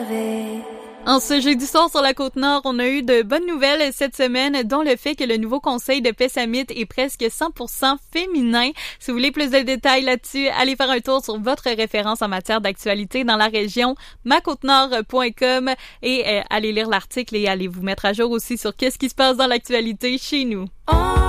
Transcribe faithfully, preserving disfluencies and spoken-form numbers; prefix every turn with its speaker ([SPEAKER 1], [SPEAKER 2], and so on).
[SPEAKER 1] En ce jeudi soir sur la Côte-Nord, on a eu de bonnes nouvelles cette semaine, dont le fait que le nouveau conseil de Pessamit est presque cent pour cent féminin. Si vous voulez plus de détails là-dessus, allez faire un tour sur votre référence en matière d'actualité dans la région, ma côte nord point com, et euh, allez lire l'article et allez vous mettre à jour aussi sur qu'est-ce qui se passe dans l'actualité chez nous. Oh!